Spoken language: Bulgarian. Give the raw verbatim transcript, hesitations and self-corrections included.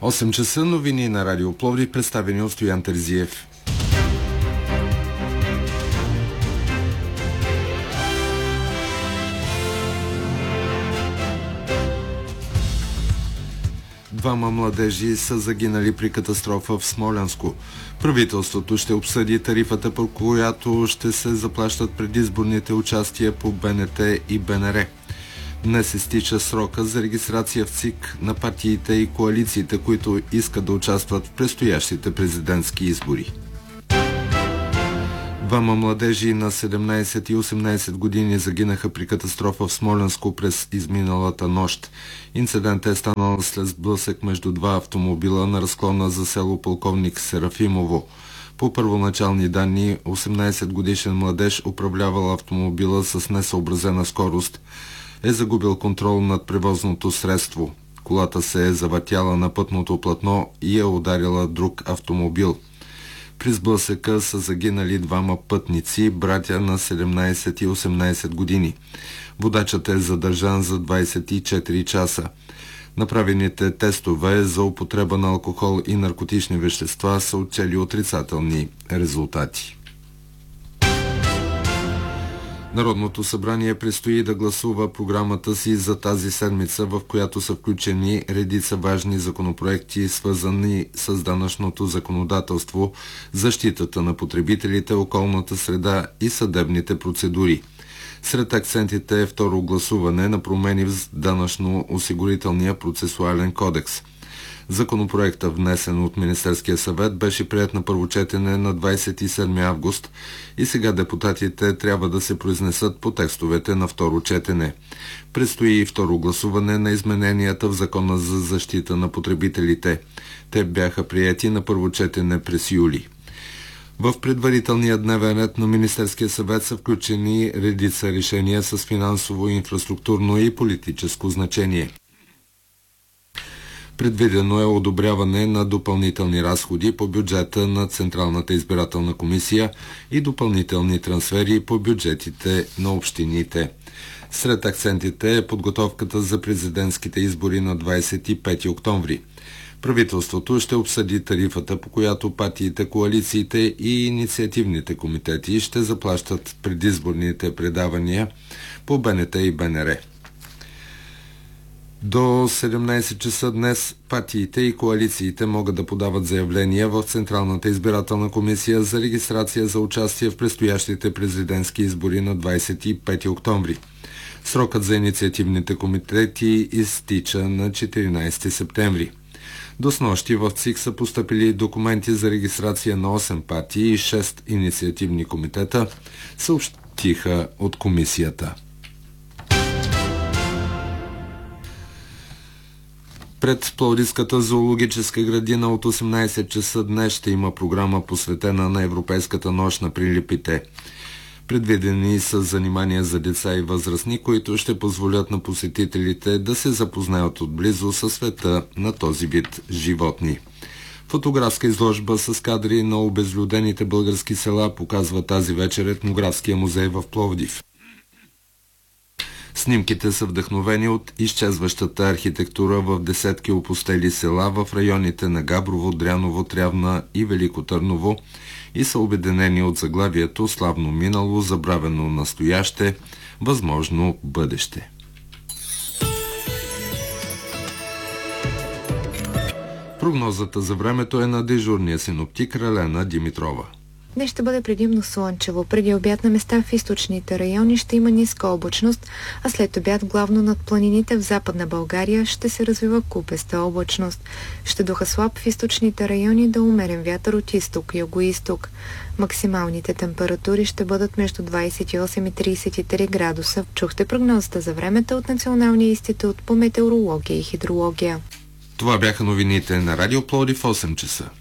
осем часа новини на Радио Пловдив, представени от Стоян Терзиев. Двама младежи са загинали при катастрофа в Смолянско. Правителството ще обсъди тарифата, по която ще се заплащат предизборните участия по Б Н Т и Б Н Р. Днес изтича срока за регистрация в ЦИК на партиите и коалициите, които искат да участват в предстоящите президентски избори. Двама младежи на седемнайсет и осемнайсет години загинаха при катастрофа в Смолянско през изминалата нощ. Инцидентът е станал след сблъсък между два автомобила на разклона за село Полковник Серафимово. По първоначални данни, осемнайсетгодишен младеж, управлявал автомобила с несъобразена скорост, е загубил контрол над превозното средство. Колата се е завъртяла на пътното платно и е ударила друг автомобил. При сблъсъка са загинали двама пътници, братя на седемнайсет и осемнайсет години. Водачът е задържан за двайсет и четири часа. Направените тестове за употреба на алкохол и наркотични вещества са отчели отрицателни резултати. Народното събрание предстои да гласува програмата си за тази седмица, в която са включени редица важни законопроекти, свързани с данъчното законодателство, защитата на потребителите, околната среда и съдебните процедури. Сред акцентите е второ гласуване на промени в данъчно-осигурителния процесуален кодекс. Законопроектът, внесен от Министерския съвет, беше приет на първо четене на двайсет и седми август и сега депутатите трябва да се произнесат по текстовете на второ четене. Предстои и второ гласуване на измененията в Закона за защита на потребителите. Те бяха приети на първо четене през юли. В предварителния дневен ред на Министерския съвет са включени редица решения с финансово, инфраструктурно и политическо значение. Предвидено е одобряване на допълнителни разходи по бюджета на Централната избирателна комисия и допълнителни трансфери по бюджетите на общините. Сред акцентите е подготовката за президентските избори на двайсет и пети октомври. Правителството ще обсъди тарифата, по която партиите, коалициите и инициативните комитети ще заплащат предизборните предавания по Б Н Т и Б Н Р. До седемнайсет часа днес партиите и коалициите могат да подават заявления в Централната избирателна комисия за регистрация за участие в предстоящите президентски избори на двайсет и пети октомври. Срокът за инициативните комитети изтича на четиринайсети септември. До снощи в ЦИК са постъпили документи за регистрация на осем партии и шест инициативни комитета, съобщиха от комисията. Пред Пловдивската зоологическа градина от осемнайсет часа днес ще има програма, посветена на Европейската нощ на прилипите. Предвидени са занимания за деца и възрастни, които ще позволят на посетителите да се запознаят отблизо със света на този вид животни. Фотографска изложба с кадри на обезлюдените български села показва тази вечер Етнографския музей в Пловдив. Снимките са вдъхновени от изчезващата архитектура в десетки опустели села в районите на Габрово, Дряново, Трявна и Велико Търново и са обединени от заглавието «Славно минало, забравено настояще, възможно бъдеще». Прогнозата за времето е на дежурния синоптик Ралена Димитрова. Днес ще бъде предимно слънчево. Преди обяд на места в източните райони ще има ниска облачност, а след обяд главно над планините в Западна България ще се развива купеста облачност. Ще духа слаб в източните райони да умерен вятър от изток, юго-изток. Максималните температури ще бъдат между двайсет и осем и трийсет и три градуса. Чухте прогнозата за времето от Националния институт по метеорология и хидрология. Това бяха новините на Радио Пловдив в осем часа.